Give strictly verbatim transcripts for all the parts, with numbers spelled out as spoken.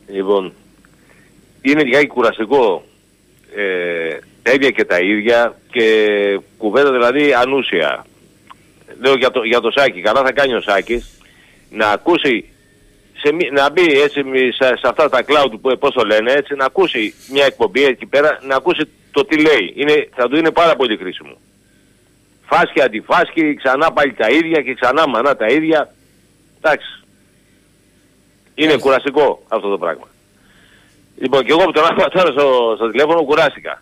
Λοιπόν, είναι λιγάκι κουραστικό ε, τα ίδια και τα ίδια και κουβέντα δηλαδή ανούσια. Λέω για το, για το Σάκη, καλά θα κάνει ο Σάκης να ακούσει, σε, να μπει έτσι σε, σε αυτά τα cloud που πώς το λένε, έτσι, να ακούσει μια εκπομπή εκεί πέρα, να ακούσει το τι λέει. Είναι, θα του είναι πάρα πολύ χρήσιμο. Φάσκη αντιφάσκη, ξανά πάλι τα ίδια και ξανά μανά τα ίδια. Εντάξει. Είναι Άς. κουραστικό αυτό το πράγμα. Λοιπόν, και εγώ που τον άκουγα τώρα στο, στο τηλέφωνο κουράστηκα.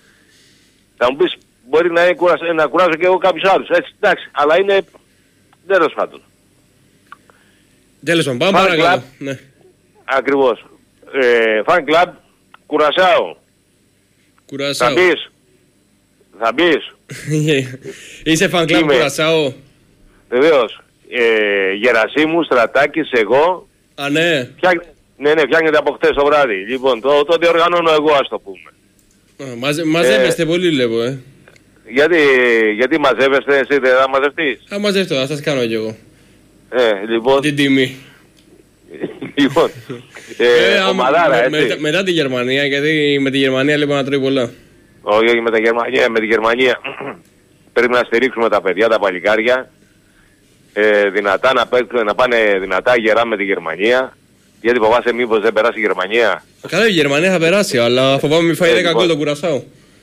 Θα μου πεις, μπορεί να, είναι κουρασ... να κουράζω και εγώ κάποιους άλλους, έτσι, εντάξει, αλλά είναι τέλος πάντων. Τέλος πάντων, πάμε παρακάτω. Ναι. Ακριβώς. Ε, Fan Club, Κουρασάο. Κουρασάο. Θα μπεις. Θα μπεις. Είσαι Fan Club Κουρασάο. Βεβαίως. Ε, Γερασίμου, Στρατάκης, εγώ. Α, ναι. Φτιάχ... Ναι, ναι, φτιάχνεται από χτες το βράδυ. Λοιπόν, το, το διοργανώνω εγώ, ας το πούμε. Α, μαζε, μαζεύεστε ε, πολύ, βλέπω, ε. Γιατί, γιατί μαζεύεστε, εσύ δεν θα μαζευτείς? Θα μαζευτώ, θα σας κάνω κι εγώ. Ε, λοιπόν... Την τιμή. Λοιπόν, ε, ε, ομαδάρα, με, έτσι. Με, μετά τη Γερμανία, γιατί με τη Γερμανία λοιπόν να τρώει πολλά. Όχι, όχι με τη Γερμανία, με τη Γερμανία πρέπει να στηρίξουμε τα παιδιά, τα παλικάρια, ε, δυνατά να, παίξουν, να πάνε δυνατά γερά με τη Γερμανία, γιατί φοβάσαι μήπως δεν περάσει η Γερμανία. Καλά, η Γερμανία θα περάσει, αλλά φοβάμαι μην φάει δέκα γκολ τον Κουρασάο.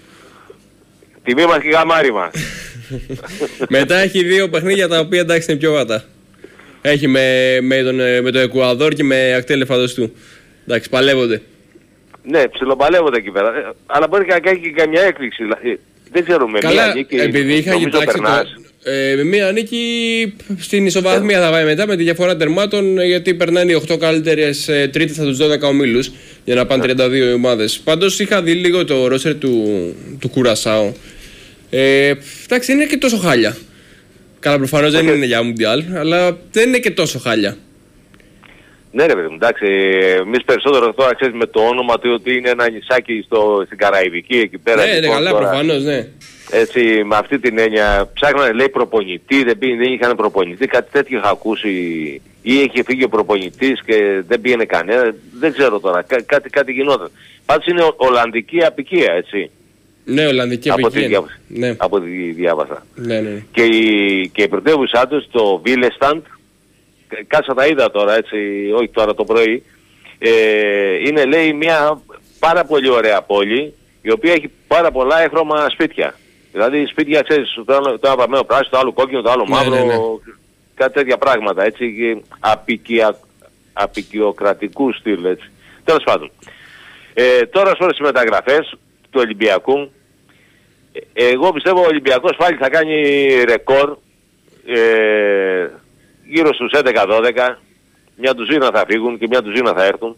Τιμή μας και γαμάρι μας. Μετά έχει δύο παιχνίδια τα οποία εντάξει είναι πιο βάτα. Έχει με, με, τον, με το Εκουαδόρ και με ακτή Ελεφαντοστού. Εντάξει, παλεύονται. Ναι, ψιλοπαλεύονται εκεί πέρα. Ε, αλλά μπορεί να κάνει και καμιά έκπληξη. Δεν ξέρουμε. Καλά, μία νίκη, επειδή είχα κοιτάξει το, ε, μία νίκη στην ισοβαθμία θα πάει μετά με τη διαφορά τερμάτων, γιατί περνάνε οι οκτώ καλύτερες ε, τρίτες από τους δώδεκα ομίλους για να πάνε τριάντα δύο ομάδες. Πάντως είχα δει λίγο το ρόστερ του, του Κουρασάου. Ε, εντάξει, είναι και τόσο χάλια. Καλά, προφανώς δεν είναι για Μουντιάλ, αλλά δεν είναι και τόσο χάλια. Ναι ρε παιδί μου, εντάξει, εμείς περισσότερο τώρα ξέρεις με το όνομα του ότι είναι ένα νησάκι στο, στην Καραϊβική εκεί πέρα. Ναι, λοιπόν, ναι, καλά, τώρα, προφανώς, ναι. Έτσι, με αυτή την έννοια, ψάχνανε λέει προπονητή, δεν, πήγε, δεν είχαν προπονητή, κάτι τέτοιο είχα ακούσει, ή είχε φύγει ο προπονητής και δεν πήγαινε κανένα, δεν ξέρω τώρα, κά, κάτι, κάτι γινόταν. Πάντως είναι Ολλανδική απικία, έτσι. Ναι, Ολλανδική από απικία. Τη διάβασα. Ναι. Από τη διάβασα. Ναι, ναι. Και η, και η πρωτεύουσά τους, το Βίλεσταντ, κάτσα τα είδα τώρα έτσι, όχι τώρα το πρωί, ε, είναι λέει μια πάρα πολύ ωραία πόλη, η οποία έχει πάρα πολλά έχρωμα σπίτια. Δηλαδή σπίτια, ξέρεις, το ένα βαμμένο πράσινο, το άλλο κόκκινο, το άλλο μαύρο, ναι, ναι, ναι. Κάτι τέτοια πράγματα, έτσι, και απικια, απικιοκρατικού στυλ, έτσι. Τέλος πάντων. Ε, τώρα σε όλες τις μεταγραφές του Ολυμπιακού, ε, εγώ πιστεύω ο Ολυμπιακός πάλι θα κάνει ρεκόρ, ε, γύρω στους έντεκα δώδεκα, μια τουζίνα θα φύγουν και μια τουζίνα θα έρθουν.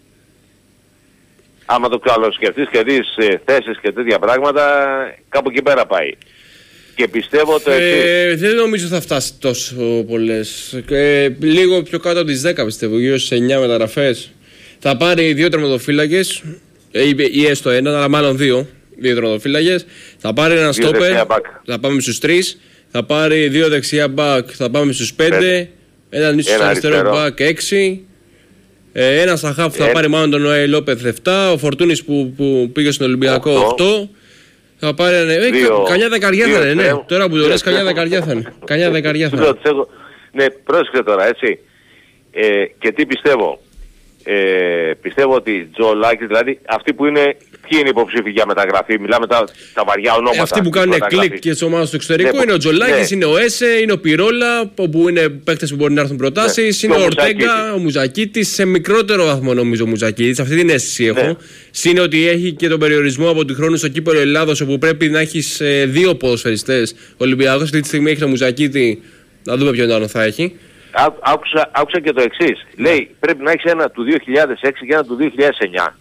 Άμα το καλοσκεφτείς και δεις ε, θέσεις και τέτοια πράγματα, κάπου εκεί πέρα πάει. Και πιστεύω το εξής. Ε, δεν νομίζω θα φτάσει τόσο πολλές. Ε, λίγο πιο κάτω από τις δέκα πιστεύω, γύρω στις εννιά μεταγραφές. Θα πάρει δύο τερματοφύλακες, ε, ή έστω ένα, αλλά μάλλον δύο, δύο τερματοφύλακες. Θα πάρει ένα στόπερ, θα πάμε στους τρεις. Θα πάρει δύο δεξιά μπακ, θα πάμε στους πέντε. Έναν ίσως αριστερό μπακ έξι. Ε, ένα στα χαφ θα ε... πάρει μάλλον τον Νοέ Λόπεθ επτά. Ο Φορτούνης που, που πήγε στον Ολυμπιακό οκτώ. Θα πάρει ένα. Ε, καλιά δεκαριά θα είναι, ναι. Τώρα που το λες, καλιά δεκαριά θα είναι. Καλιά δεκαριά θα είναι. Ναι, πρόσεξε τώρα, έτσι. Ε, και τι πιστεύω. Ε, πιστεύω ότι Τζολάκης, δηλαδή αυτοί που είναι, ποιοι είναι υποψήφοι για μεταγραφή, μιλάμε τα, τα βαριά ονόματα. Ε, αυτοί που κάνουν κλικ και τις ομάδες στο εξωτερικό, ναι, είναι ο Τζολάκης, ναι. Είναι ο Έσε, είναι ο Πυρόλα, που είναι παίκτες που μπορεί να έρθουν προτάσεις, ναι. Είναι ο Ορτέγκα, ο Μουζακίτης, σε μικρότερο βαθμό νομίζω ο Μουζακίτης, αυτή την αίσθηση έχω. Ναι. Συν ότι έχει και τον περιορισμό από τη χρόνου στο κύπελλο Ελλάδος, όπου πρέπει να έχεις ε, δύο ποδοσφαιριστές. Ο Ολυμπιακός αυτή τη στιγμή έχει τον Μουζακίτη, να δούμε ποιον άλλο θα έχει. Άκουσα, άκουσα και το εξής. Yeah. Λέει πρέπει να έχεις ένα του δύο χιλιάδες έξι και ένα του δύο χιλιάδες εννιά.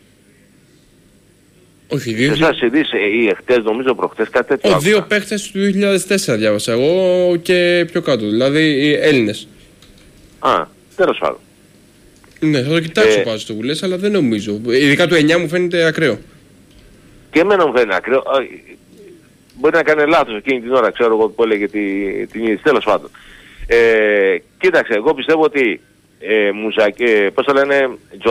Όχι, δύο. Εσάς ειδείς ή εχθές, νομίζω προχθές, κάτι τέτοιο. Ο δύο παίχτες του δύο χιλιάδες τέσσερα διάβασα εγώ και πιο κάτω, δηλαδή οι Έλληνες. Α, τέλος πάντων. Ναι, θα το κοιτάξω ε... πάλι στο που λες, αλλά δεν νομίζω. Ειδικά του εννιά μου φαίνεται ακραίο. Και εμένα μου φαίνεται ακραίο. Μπορεί να κάνει λάθος εκείνη την ώρα, ξέρω εγώ που έλεγε την είδηση, τέλος πάντων. Ε, κοίταξε, εγώ πιστεύω ότι ε, μουζακ, ε, πώς το λένε,